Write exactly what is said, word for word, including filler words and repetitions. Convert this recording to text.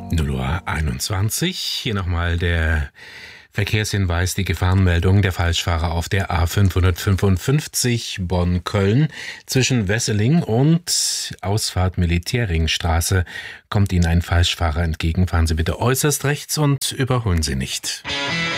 null Uhr einundzwanzig. Hier nochmal der Verkehrshinweis, die Gefahrenmeldung. Der Falschfahrer auf der A fünfhundertfünfundfünfzig Bonn-Köln zwischen Wesseling und Ausfahrt Militärringstraße kommt Ihnen ein Falschfahrer entgegen. Fahren Sie bitte äußerst rechts und überholen Sie nicht.